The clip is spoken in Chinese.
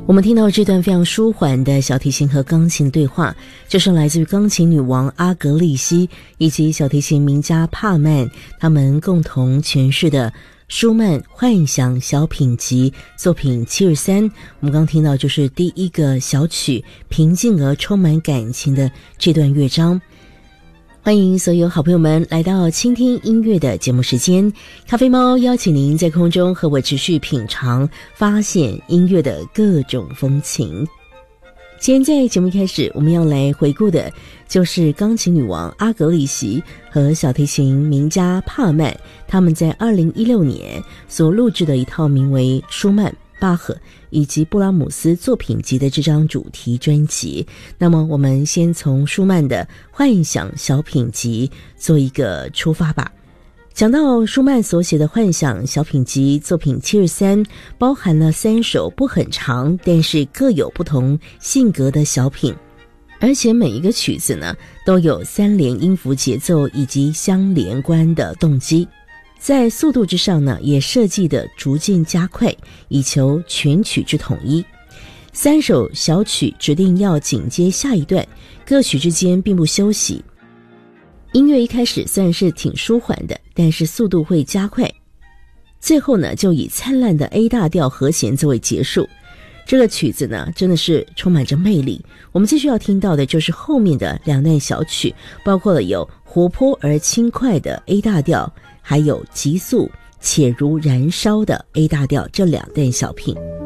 我们听到这段非常舒缓的小提琴和钢琴对话，就是来自于钢琴女王阿格丽西以及小提琴名家帕曼他们共同诠释的舒曼幻想小品集作品73。我们刚听到就是第一个小曲，平静而充满感情的这段乐章。欢迎所有好朋友们来到倾听音乐的节目时间，咖啡猫邀请您在空中和我持续品尝发现音乐的各种风情。今天在节目开始，我们要来回顾的就是钢琴女王阿格丽西和小提琴名家帕曼他们在2016年所录制的一套名为舒曼、巴赫以及布拉姆斯作品集的这张主题专辑。那么我们先从舒曼的幻想小品集做一个出发吧。讲到舒曼所写的幻想小品集作品73，包含了3首不很长但是各有不同性格的小品，而且每一个曲子呢都有3连音符节奏以及相连贯的动机，在速度之上呢也设计的逐渐加快，以求全曲之统一。3首小曲指定要紧接下一段，各曲之间并不休息。音乐一开始虽然是挺舒缓的，但是速度会加快，最后呢就以灿烂的 A 大调和弦作为结束。这个曲子呢真的是充满着魅力。我们继续要听到的就是后面的2段小曲，包括了有活泼而轻快的 A 大调，还有急速且如燃烧的 A 大调，这2段小品。